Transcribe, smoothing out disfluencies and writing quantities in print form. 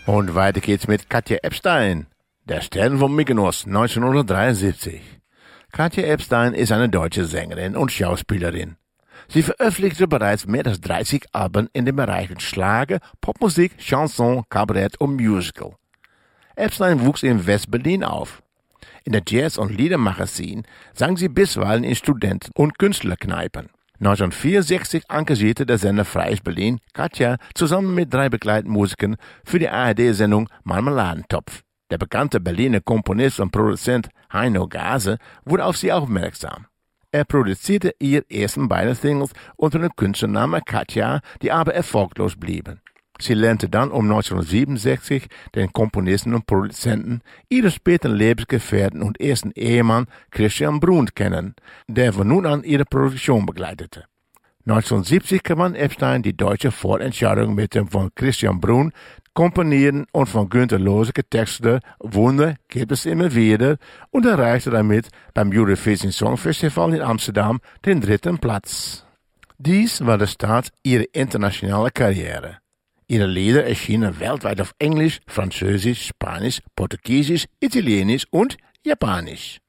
Und weiter geht's mit Katja Epstein, der Stern von Mykonos, 1973. Katja Epstein ist eine deutsche Sängerin und Schauspielerin. Sie veröffentlichte bereits mehr als 30 Alben in den Bereichen Schlager, Popmusik, Chanson, Kabarett und Musical. Epstein wuchs in West-Berlin auf. In der Jazz- und Liedermagazin sang sie bisweilen in Studenten- und Künstlerkneipen. 1964 engagierte der Sender Freies Berlin Katja zusammen mit 3 Begleitmusikern für die ARD-Sendung Marmeladentopf. Der bekannte Berliner Komponist und Produzent Heino Gase wurde auf sie aufmerksam. Er produzierte ihre ersten beiden Singles unter dem Künstlernamen Katja, die aber erfolglos blieben. Sie lernte dann um 1967 den Komponisten und Produzenten, ihren späteren Lebensgefährten und ersten Ehemann Christian Bruhn kennen, der von nun an ihre Produktion begleitete. 1970 gewann Epstein die deutsche Vorentscheidung mit dem von Christian Bruhn komponierten und von Günter Lose getextete Wunder gibt es immer wieder und erreichte damit beim Eurovision Song Festival in Amsterdam den 3. Platz. Dies war der Start ihrer internationalen Karriere. Ihre Lieder erschienen weltweit auf Englisch, Französisch, Spanisch, Portugiesisch, Italienisch und Japanisch.